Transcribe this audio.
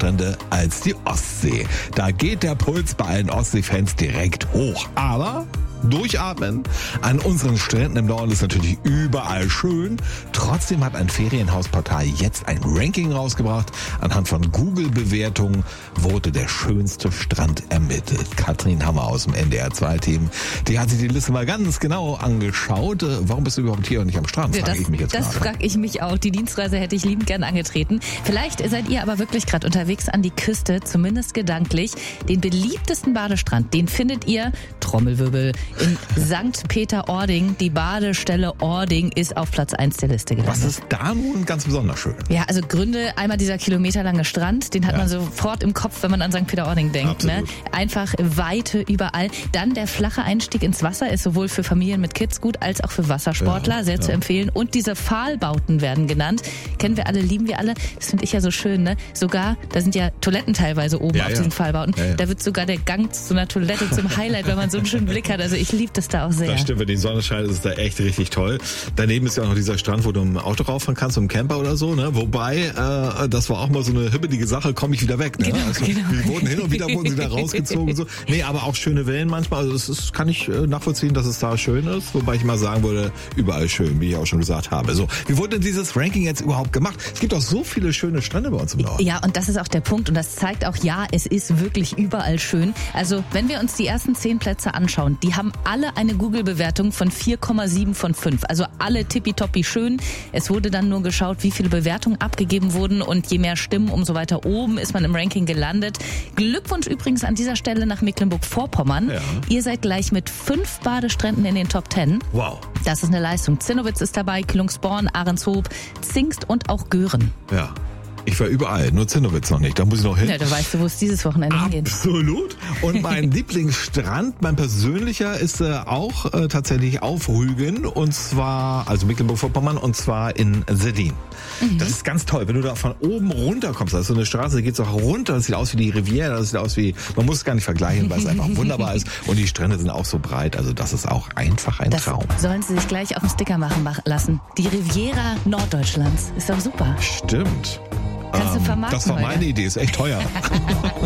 Strände als die Ostsee. Da geht der Puls bei allen Ostseefans direkt hoch. Aber durchatmen. An unseren Stränden im Norden ist natürlich überall schön. Trotzdem hat ein Ferienhausportal jetzt ein Ranking rausgebracht. Anhand von Google-Bewertungen wurde der schönste Strand ermittelt. Katrin Hammer aus dem NDR2-Team, die hat sich die Liste mal ganz genau angeschaut. Warum bist du überhaupt hier und nicht am Strand? Das frage ich mich auch. Die Dienstreise hätte ich liebend gern angetreten. Vielleicht seid ihr aber wirklich gerade unterwegs an die Küste, zumindest gedanklich. Den beliebtesten Badestrand, den findet ihr, Trommelwirbel, in St. Peter-Ording. Die Badestelle Ording ist auf Platz 1 der Liste gelandet. Was ist da nun ganz besonders schön? Ja, also Gründe, einmal dieser kilometerlange Strand, den hat man sofort im Kopf, wenn man an St. Peter-Ording denkt. Ne? Einfach Weite überall. Dann der flache Einstieg ins Wasser ist sowohl für Familien mit Kids gut, als auch für Wassersportler sehr zu empfehlen. Und diese Pfahlbauten werden genannt. Kennen wir alle, lieben wir alle. Das finde ich ja so schön. Ne? Sogar, da sind ja Toiletten teilweise oben auf diesen Pfahlbauten. Ja. Da wird sogar der Gang zu einer Toilette zum Highlight, wenn man so einen schönen Blick hat. Also ich liebe das da auch sehr. Das stimmt, wenn die Sonne scheint, ist es da echt richtig toll. Daneben ist ja auch noch dieser Strand, wo du im Auto rauffahren kannst, im Camper oder so. Ne? Wobei, das war auch mal so eine hibbelige Sache, komme ich wieder weg. Ne? Genau. Die wurden hin und wieder wurden sie da rausgezogen. Und so. Nee, aber auch schöne Wellen manchmal. Also das kann ich nachvollziehen, dass es da schön ist. Wobei ich mal sagen würde, überall schön, wie ich auch schon gesagt habe. So, wie wurde denn dieses Ranking jetzt überhaupt gemacht? Es gibt auch so viele schöne Strände bei uns im Norden. Ja, und das ist auch der Punkt. Und das zeigt auch, ja, es ist wirklich überall schön. Also, wenn wir uns die ersten 10 Plätze anschauen, die haben alle eine Google-Bewertung von 4,7 von 5. Also alle tippitoppi schön. Es wurde dann nur geschaut, wie viele Bewertungen abgegeben wurden. Und je mehr Stimmen, umso weiter oben ist man im Ranking gelandet. Glückwunsch übrigens an dieser Stelle nach Mecklenburg-Vorpommern. Ja. Ihr seid gleich mit 5 Badestränden in den Top 10. Wow. Das ist eine Leistung. Zinnowitz ist dabei, Kühlungsborn, Ahrenshoop, Zingst und auch Göhren. Ja. Ich war überall, nur Zinnowitz noch nicht. Da muss ich noch hin. Ja, du weißt, wo es dieses Wochenende hingeht. Absolut. Und mein Lieblingsstrand, mein persönlicher, ist auch tatsächlich auf Rügen. Und zwar, also Mecklenburg-Vorpommern, und zwar in Seldin. Das ist ganz toll, wenn du da von oben runter kommst. Das ist so eine Straße, da geht's auch runter. Das sieht aus wie die Riviera. Das sieht aus wie, man muss es gar nicht vergleichen, weil es einfach wunderbar ist. Und die Strände sind auch so breit. Also das ist auch einfach ein Traum. Sollen sie sich gleich auf den Sticker machen lassen. Die Riviera Norddeutschlands. Ist doch super. Stimmt. Kannst du vermarkten, das war meine Idee, ist echt teuer.